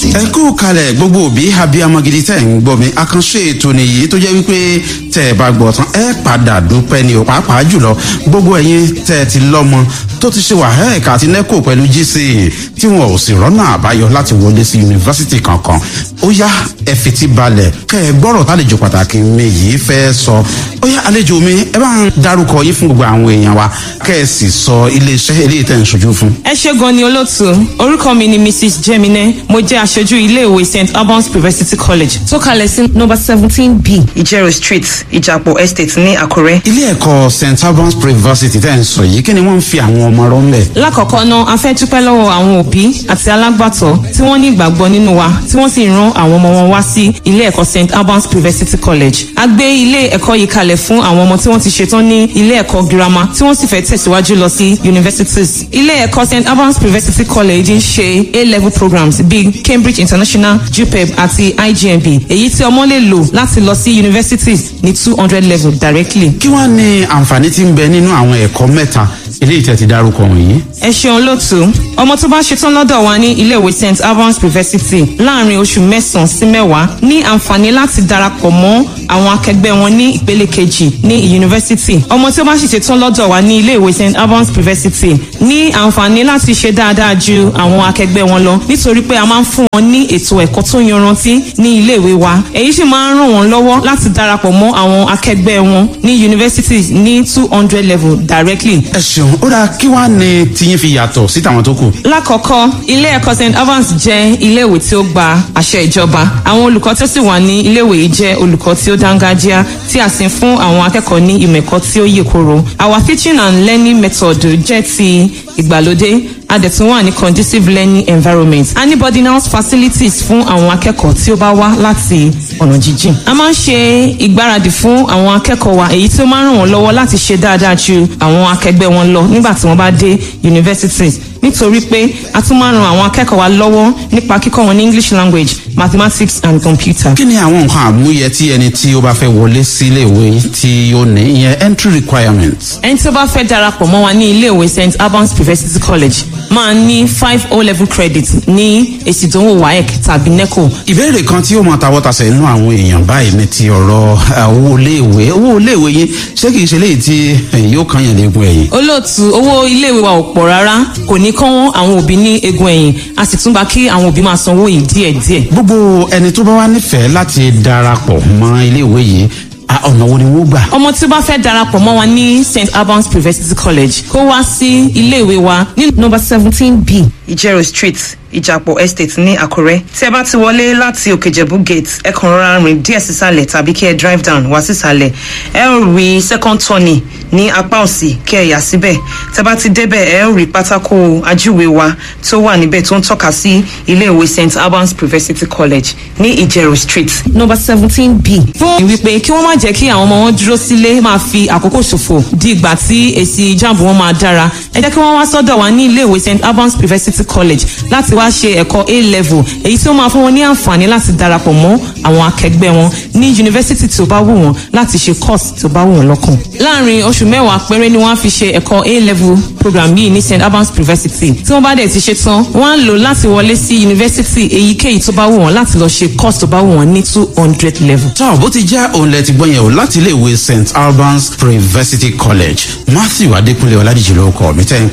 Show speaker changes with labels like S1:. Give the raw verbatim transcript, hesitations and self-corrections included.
S1: University.
S2: ẹ kú kalẹ̀ gbogbo òbí abiyamọ gidi tẹ̀ ń gbọ́ mi àkànṣe ètò nìyí tó jẹ́ wípé tẹ̀ ẹ bá gbọ́ tán ẹ padà dúpẹ́ ni ò pàápàá jùlọ gbogbo ẹ̀yin tẹ̀ ti lọ́mọ tó ti ṣe wàhálà àti nẹ́kò pẹ̀lú G C E tí wọn ò sì rọ́nà àbáyọ láti wọlé sí yunifásitì kankan ó yá ẹ fetí balẹ̀ kẹ́ ẹ gbọ́rọ̀ tálejò pàtàkì mi yìí fẹ́ sọ ó yá àlejò mi ẹ bá ń dárúkọ yín fún gbogbo àwọn èèyàn wa kẹ́ ẹ sì sọ iléeṣẹ́ eléyìí tẹ̀ ń ṣojú fún.
S3: ẹ ṣé gan ni olóòtú orúkọ mi ni Missus Jemine mo jẹ́ aṣojú iléèwé Saint Albans University College tó kalẹ̀ sí number seventeen B Ìjẹ̀rò Street Ìjàpọ̀ Estate ní Àkúrẹ́.
S2: ilé ẹ̀kọ́ Saint Albans University tẹ̀ ń sọ yìí kí ni wọ́n ń fi àwọn ọmọ rọ́ ń bẹ̀.
S3: lákọ̀ọ́kọ́ náà a fẹ́ dúpẹ́ lọ́wọ́ àwọn òbí àti alágbàtọ́ tí wọ́n ní ìgbàgbọ́ nínú wa tí wọ́n sì rán àwọn ọmọ wọn wá sí ilé ẹ̀kọ́ Saint Albans University College. a gbé ilé ẹ̀kọ́ yìí kalẹ̀ fún àwọn ọmọ tí wọ́n ti ṣetán ní ilé ẹ̀kọ́ girama tí wọ́n sì fẹ́ tẹ̀síwájú lọ sí universities. ilé ẹ̀kọ́ Saint Albans University College ń ṣe A-level programs bíi Cambridge International, JUPEB àti I G M B èyí tí ọmọ lè lò láti lọ sí universities ní two hundred level directly.
S2: kí wàá ní àǹfààní tí ń bẹ nínú àwọn ẹ̀kọ́ mẹ́ta eléyìí tẹ́ ti dárúkọ wọ̀nyí.
S3: ẹ ṣeun lótú ọmọ tó bá ṣetán lọ́dọ̀ wa ní iléèwé Saint Albans University láàrin oṣù mẹ́sàn-án sí mẹ́wàá ní àǹfààní láti darapọ̀ mọ́ àwọn akẹgbẹ́ wọn ní ìpele kejì ní yunifásitì. ọmọ tí ó bá sì ṣetán lọ́dọ̀ wa ní iléèwé Saint Albans University ní àǹfààní láti ṣe dáadáa ju àwọn akẹgbẹ́ wọn lọ nítorí pé a máa ń fún wọn ní ètò ẹ̀kọ́ tó yanrantí ní iléèwé wa èyí sì máa ń ràn wọ́n lọ́wọ́ láti darapọ̀ mọ́ àwọn akẹgbẹ́ wọn ní yunifásitì ní two hundred level directly.
S2: ẹ ṣeun ó dáa kí wàá ní tiyín fi yàtọ̀ sí tàwọn tó kù.
S3: lákọ̀ọ́kọ́ ilé ẹ̀kọ́ Saint Albans jẹ́ iléèwé tí ó gba àṣẹ ìjọba àwọn olùkọ́ tó sì wà ní iléèwé yìí jẹ́ olùkọ́ tí ó dángájíá tí a sì ń fún àwọn akẹ́kọ̀ọ́ ní ìmọ̀ ẹ̀kọ́ tí ó yè koro. our teaching and learning method jẹ́ ti ìgbàlódé a dẹ̀ tún wà ní conducive learning environment a ní boarding house facilities fún àwọn akẹ́kọ̀ọ́ tí ó bá wá láti ọ̀nà jíjìn. a máa ń ṣe ìgbáradì fún àwọn akẹ́kọ̀ọ́ wa èyí tí ó máa ń ràn wọ́n lọ́wọ́ láti ṣe dáadáa ju àwọn akẹgbẹ́ wọn lọ nígbà tí wọ́n bá dé universities nítorí pé a tún máa ń ran àwọn akẹ́kọ̀ọ́ wa lọ́wọ́ nípa kíkọ́ wọn ní English language mathematics and computer.
S2: kí ni àwọn nǹkan àmúyẹ tí ẹni tí ó bá fẹ́ wọlé sí iléèwé tí ó ní ìyẹn entry requirements.
S3: ẹni tí ó bá fẹ́ darapọ̀ mọ́ wa ní iléèwé Saint Albans University College máa ní five O level credit ní èsì ìdánwò WAEC tàbí NECO.
S2: ìbéèrè kan tí ó mọ tawọ́tasẹ̀ nínú àwọn èèyàn báyìí ní ti ọ̀rọ̀ owó iléèwé owó iléèwé yín ṣé kìí ṣe léyìí tí yóò kàn yàn léegun ẹ̀yìn.
S3: olóòtú owó iléèwé wa ò pọ̀ rárá kò ní kán àwọn òbí ní eegun ẹ̀yìn a sì tún bá kí àwọn òbí máa sanwó yìí díẹ̀díẹ̀.
S2: gbogbo ẹni tó bá wá nífẹ̀ẹ́ láti darapọ̀ mọ́ iléèwé yìí ọ̀nà wo ni wọ́n gbà.
S3: ọmọ tí ó bá fẹ́ darapọ̀ mọ́ wa ní Saint Albans University College kó wá sí iléèwé wa ní number seventeen B Ìjẹ̀rò Street Ìjàpọ̀ Estate ní Àkúrẹ́. tí ẹ bá ti wọlé láti Òkèjẹ̀bú gate ẹ kàn rọra rìn díẹ̀ sísàlẹ̀ tàbí kí ẹ drive down wá sísàlẹ̀ ẹ ó rí second turning ní apá òsì kí ẹ yà síbẹ̀ tẹ bá ti débẹ̀ ẹ ó rí pátákó ajúwe wa tó wà níbẹ̀ tó ń tọ́ka sí iléèwé Saint Albans University College ní Ìjẹ̀rò Street number seventeen B. fún ìwípé kí wọ́n má jẹ́ kí àwọn ọmọ wọn dúró sílé máa fi àkókò ṣòfò di ìgbà tí èsì jáàmù wọn máa dára ẹ jẹ́ kí wọ́n wá sọ́dọ̀ wa ní iléèwé Saint Albans University College láti wá ṣe ẹ̀kọ́ A-level èyí tí ó máa fún wọn ní àǹfààní láti darapọ̀ mọ́ àwọn akẹgbẹ́ wọn ní yunifásitì tí ó bá wù wọ́n láti ṣe course tí ó bá wù wọ́n lọ́kàn. láàrin oṣù mẹ́wàá péré ni wọ́n á fi ṣe ẹ̀kọ́ A-level program yìí ní Saint Albans University tí wọ́n bá dẹ̀ ti ṣe tán wọ́n á lò láti wọlé sí yunifásitì èyíkéyìí tó bá wù wọ́n láti lọ ṣe course tó bá wù wọ́n ní two hundred level.
S2: tó bó ti jẹ́ òun lẹ ti gbọ́ yẹn o láti iléèwé Saint Albans University College Matthew Adékúnlé Ọládìjì ló kọ́ mi tẹ́ ń